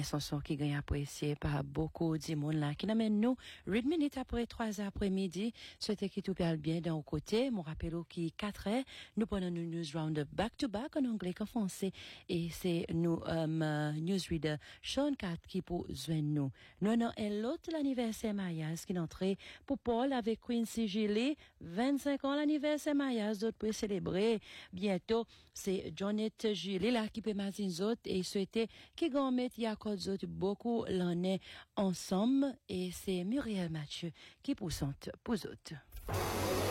chanson qui gagne apprécié par beaucoup de monde là qui n'amène nous 8 minutes après 3 après-midi. Souhaitez qui tout parle bien d'un côté. Mon rappel qui 4 heures, nous prenons une news round back to back en anglais qu'en français. Et c'est nous, newsreader Sean Cat qui pour joindre nous. Nous avons l'autre l'anniversaire mariage qui n'entrait pour Paul avec Quincy Gilly. 25 ans l'anniversaire mariage d'autres pour célébrer. Bientôt, c'est Jonette Gilly là qui peut Martin Zot et souhaiter qui gon mettre Yacob Zot beaucoup l'année ensemble et c'est Muriel Mathieu qui poussante pour Zot.